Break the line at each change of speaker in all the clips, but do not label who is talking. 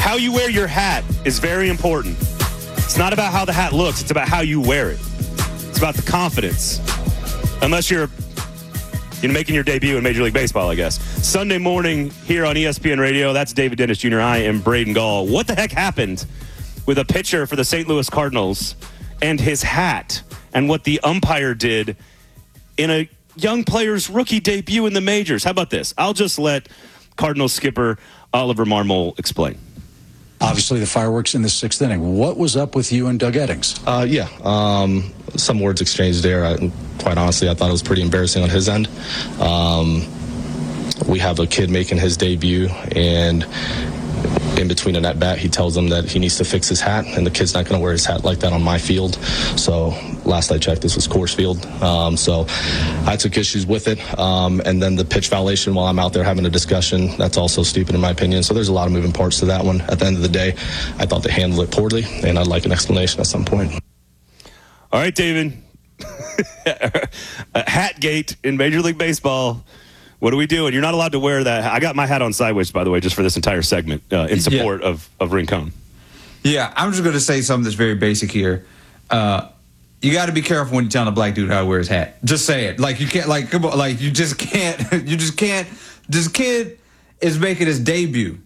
how you wear your hat is very important. It's not about how the hat looks. It's about how you wear it. It's about the confidence. Unless you're making your debut in Major League Baseball, I guess. Sunday morning here on ESPN Radio. That's David Dennis Jr. I am Braden Gall. What the heck happened with a pitcher for the St. Louis Cardinals and his hat and what the umpire did in a young player's rookie debut in the majors? How about this? I'll just let Cardinals skipper Oliver Marmol explain.
Obviously, the fireworks in the sixth inning. What was up with you and Doug Eddings?
Some words exchanged there. Quite honestly, I thought it was pretty embarrassing on his end. We have a kid making his debut, and in between an at-bat, he tells him that he needs to fix his hat, and the kid's not going to wear his hat like that on my field. So last I checked, this was Coors Field. So I took issues with it. And then the pitch violation while I'm out there having a discussion, that's also stupid in my opinion. So there's a lot of moving parts to that one. At the end of the day, I thought they handled it poorly, and I'd like an explanation at some point.
All right, David. Hatgate in Major League Baseball. What are we doing? You're not allowed to wear that. I got my hat on sideways, by the way, just for this entire segment in support of Rincon.
Yeah, I'm just going to say something that's very basic here. You got to be careful when you're telling a black dude how to wear his hat. Just say it. Like, you can't, like, come on, like, you just can't, This kid is making his debut.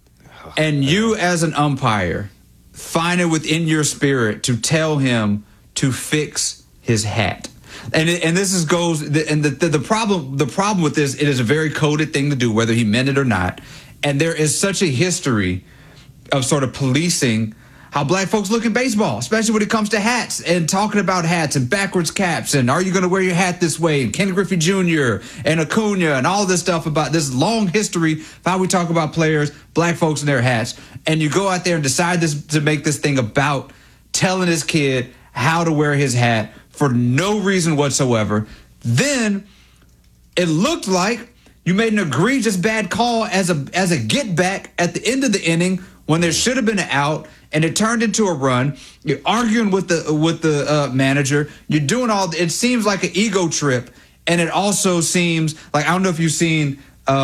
And you, as an umpire, find it within your spirit to tell him to fix his hat. And this is goes and the problem with this, it is a very coded thing to do, whether he meant it or not. And there is such a history of sort of policing how black folks look in baseball, especially when it comes to hats and talking about hats and backwards caps and are you going to wear your hat this way, and Ken Griffey Jr. and Acuna and all this stuff about this long history of how we talk about players, black folks and their hats. And you go out there and decide to make this thing about telling this kid how to wear his hat for no reason whatsoever. Then it looked like you made an egregious bad call as a get back at the end of the inning when there should have been an out, and it turned into a run. You're arguing with the manager. You're doing all. It seems like an ego trip, and it also seems like, I don't know if you've seen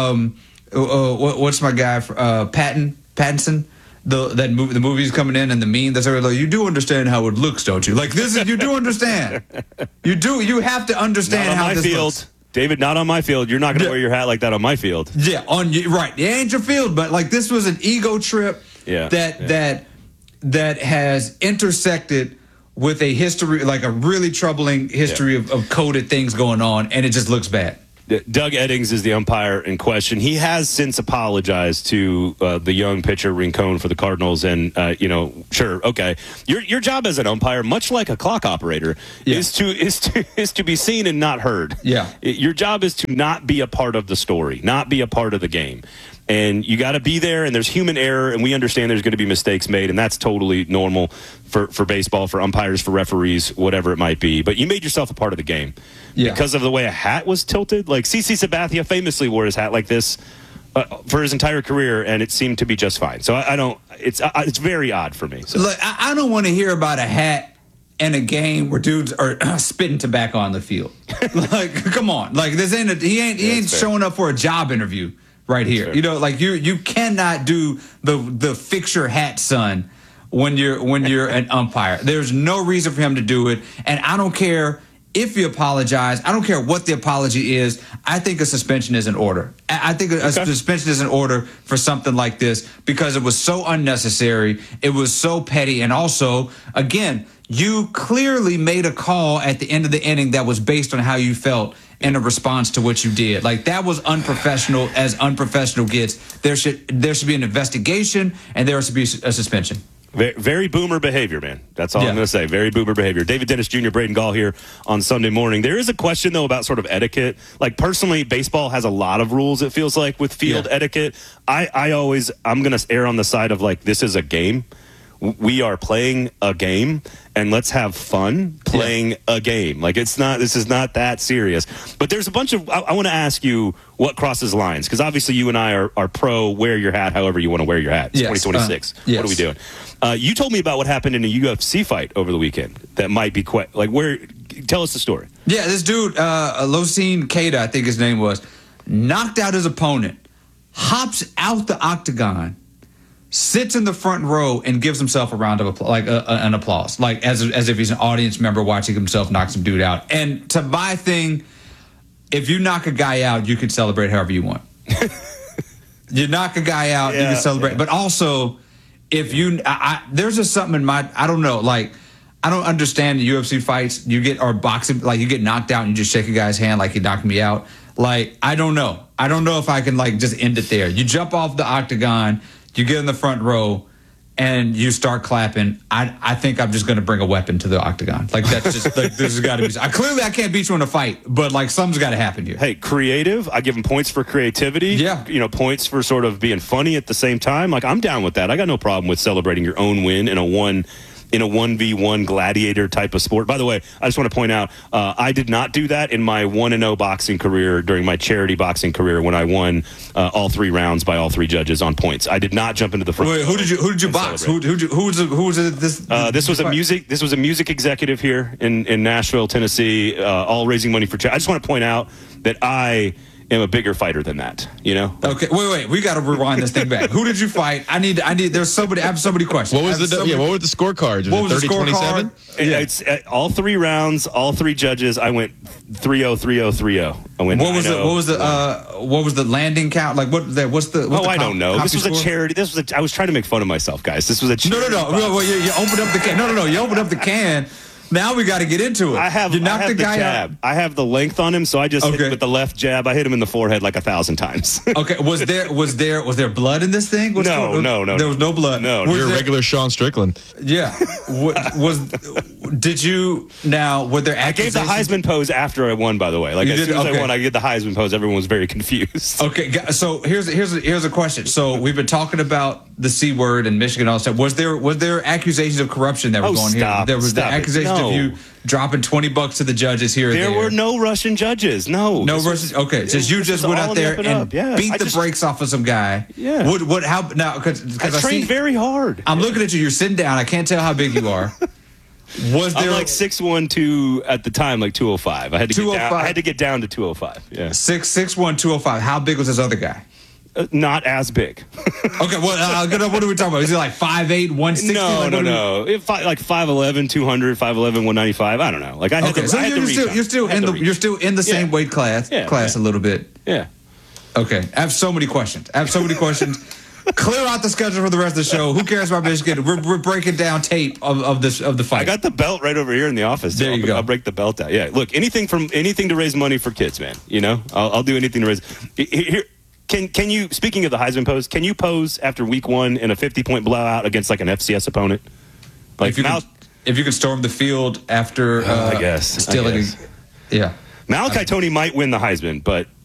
what's my guy Pattinson. The movie's coming in and the meme that's like, you do understand how it looks, don't you? Like, this is, you do understand. You have to understand how this looks.
David, not on my field. You're not going to wear your hat like that on my field.
Yeah, right. It ain't your field, but like, this was an ego trip that has intersected with a history, like a really troubling history of coded things going on, and it just looks bad.
Doug Eddings is the umpire in question. He has since apologized to the young pitcher Rincon for the Cardinals, and sure, okay. Your job as an umpire, much like a clock operator, is to be seen and not heard.
Yeah,
your job is to not be a part of the story, not be a part of the game. And you got to be there, and there's human error, and we understand there's going to be mistakes made, and that's totally normal for baseball, for umpires, for referees, whatever it might be. But you made yourself a part of the game because of the way a hat was tilted. Like CC Sabathia famously wore his hat like this for his entire career, and it seemed to be just fine. So I don't. It's very odd for me. So.
Look, I don't want to hear about a hat in a game where dudes are spitting tobacco on the field. Like, come on, like this ain't he ain't showing up for a job interview. Right here, fair. Like you cannot do the fix your hat, son, when you're an umpire. There's no reason for him to do it, and I don't care if you apologize. I don't care what the apology is. I think a suspension is in order. I think a suspension is in order for something like this because it was so unnecessary. It was so petty, and also, again, you clearly made a call at the end of the inning that was based on how you felt in a response to what you did. Like, that was unprofessional as unprofessional gets. There should be an investigation, and there should be a suspension.
Very boomer behavior, man. That's all I'm going to say. Very boomer behavior. David Dennis Jr., Braden Gall here on Sunday morning. There is a question, though, about sort of etiquette. Like, personally, baseball has a lot of rules, it feels like, with field etiquette. I'm going to err on the side of, like, this is a game. We are playing a game, and let's have fun playing a game. Like, this is not that serious. But there's a bunch of, I want to ask you what crosses lines, because obviously you and I are pro wear your hat however you want to wear your hat. It's 2026. What are we doing? You told me about what happened in a UFC fight over the weekend that might be quite, like, tell us the story.
Yeah, this dude, Losine Keita, I think his name was, knocked out his opponent, hops out the octagon, sits in the front row and gives himself a round of applause, like an applause, like as if he's an audience member watching himself knock some dude out. And to my thing, if you knock a guy out, you can celebrate however you want. You knock a guy out, you can celebrate. But also, if you, there's just something in my, I don't know, like, I don't understand the UFC fights. Or boxing, like you get knocked out and you just shake a guy's hand like he knocked me out. Like, I don't know. I don't know if I can like just end it there. You jump off the octagon, you get in the front row, and you start clapping. I think I'm just going to bring a weapon to the octagon. Like, that's just, like, this has got to be. Clearly, I can't beat you in a fight, but like, something's got to happen here.
Hey, creative. I give him points for creativity.
Yeah.
You know, points for sort of being funny at the same time. Like, I'm down with that. I got no problem with celebrating your own win in a 1v1 gladiator type of sport. By the way, I just want to point out, I did not do that in my 1-0 boxing career during my charity boxing career when I won all 3 rounds by all 3 judges on points. I did not jump into the front.
Wait, who did you box? Who was it?
This was a music executive here in Nashville, Tennessee, all raising money for charity. I just want to point out that I am a bigger fighter than that, you know?
Okay, wait. We got to rewind this thing back. Who did you fight? I need. There's somebody. I have so many questions.
What was what were the scorecards?
What was the
30-27?
It's all 3 rounds, all 3 judges. I went 3-0, 3-0, 3-0. I went.
What was the landing count? Like what's the
I don't know. This was a charity. I was trying to make fun of myself, guys. This was a charity.
No. You opened up the can. No. You opened up the can. Now we got to get into it.
You knocked the guy jab. I have the length on him, so I just hit him with the left jab. I hit him in the forehead like 1,000 times.
Okay, was there blood in this thing?
No.
There was no blood.
No,
you're a regular Sean Strickland.
Yeah. Did you now? Were there accusations?
I gave the Heisman pose after I won. By the way, like as soon as I won, I did the Heisman pose. Everyone was very confused.
Okay, so here's a question. So we've been talking about the C word and Michigan and all that stuff. Was there accusations of corruption that were going here? There was the accusations of you dropping $20 to the judges here.
There were no Russian judges. No
Russian. Okay, just you just went out there and beat the brakes off of some guy.
Yeah.
How now? Because
I trained very hard.
I'm looking at you. You're sitting down. I can't tell how big you are. Was there
I'm like 6'1", at the time, like 205. I had to get down to 205. Yeah.
6'1", 205. How big was this other guy?
Not as big.
Okay, well, what are we talking about? Is he like 5'8", 160?
No. Like 5'11", 200, 5'11", 195. I don't know. Like I had
so you're still in the same weight class a little bit.
Yeah.
Okay. I have so many questions. Clear out the schedule for the rest of the show. Who cares about Michigan? We're breaking down tape of the fight.
I got the belt right over here in the office.
There you go.
I'll break the belt out. Yeah. Look, anything to raise money for kids, man. You know, I'll do anything to raise. Here, can you? Speaking of the Heisman pose, can you pose after week 1 in a 50-point blowout against like an FCS opponent? Like
if you can storm the field after,
I guess.
Yeah.
Malachi Tony might win the Heisman, but